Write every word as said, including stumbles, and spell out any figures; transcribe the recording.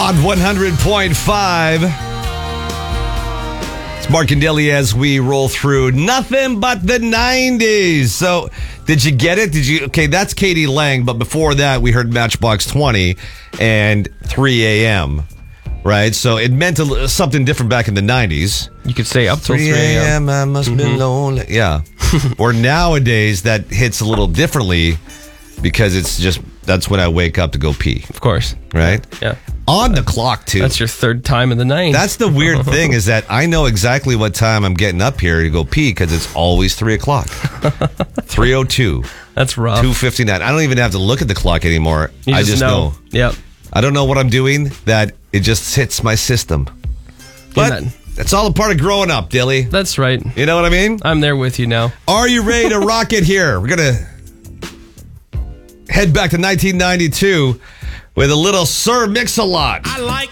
on one hundred point five. It's Mark and Dilly as we roll through nothing but the nineties. So, did you get it? Did you? Okay, that's Katie Lang, but before that, we heard Matchbox twenty and three a.m., right? So, it meant a, something different back in the nineties. You could say up till three a.m. I must mm-hmm. be lonely. Yeah. Or nowadays, that hits a little differently because it's just, that's when I wake up to go pee. Of course. Right? Yeah. On the clock, too. That's your third time of the night. That's the weird thing is that I know exactly what time I'm getting up here to go pee because it's always three o'clock. three oh two. That's rough. two fifty-nine. I don't even have to look at the clock anymore. You I just just know. know. Yep. I don't know what I'm doing, that it just hits my system. But that's all a part of growing up, Dilly. That's right. You know what I mean? I'm there with you now. Are you ready to rock it here? We're going to head back to nineteen ninety-two with a little Sir Mix-a-Lot. I like